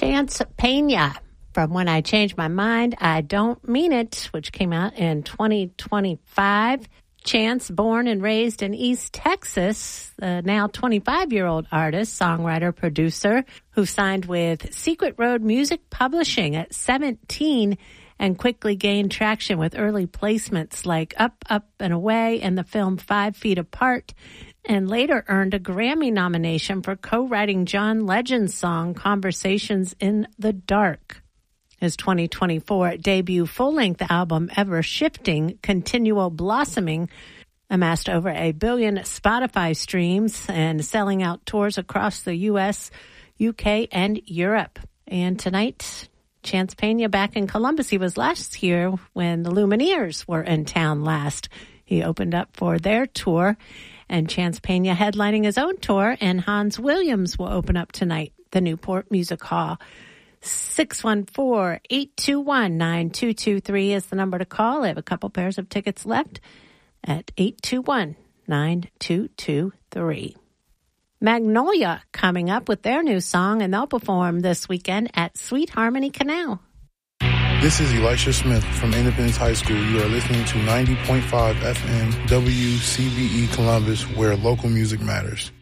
Chance Pena from When I Changed My Mind, I Don't Mean It, which came out in 2025. Chance, born and raised in East Texas, the now 25-year-old artist, songwriter, producer, who signed with Secret Road Music Publishing at 17 and quickly gained traction with early placements like Up, Up, and Away and the film 5 Feet Apart, and later earned a Grammy nomination for co-writing John Legend's song Conversations in the Dark. His 2024 debut full-length album, Ever Shifting, Continual Blossoming, amassed over 1 billion Spotify streams and selling out tours across the U.S., UK, and Europe. And tonight, Chance Pena back in Columbus. He was last here when the Lumineers were in town last. He opened up for their tour, and Chance Pena headlining his own tour, and Hans Williams will open up tonight, the Newport Music Hall. 614-821-9223 is the number to call. I have a couple pairs of tickets left at 821-9223. Magnolia coming up with their new song, and they'll perform this weekend at Sweet Harmony Canal. This is Elisha Smith from Independence High School. You are listening to 90.5 FM WCBE Columbus, where local music matters.